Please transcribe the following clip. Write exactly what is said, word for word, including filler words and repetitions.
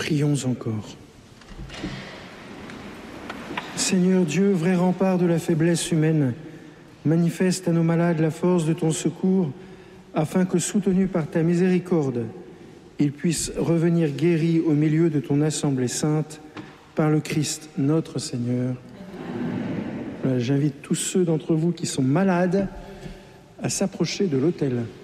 Prions encore. Seigneur Dieu, vrai rempart de la faiblesse humaine, manifeste à nos malades la force de ton secours, afin que, soutenus par ta miséricorde, ils puissent revenir guéris au milieu de ton assemblée sainte, par le Christ notre Seigneur. Voilà, j'invite tous ceux d'entre vous qui sont malades à s'approcher de l'autel.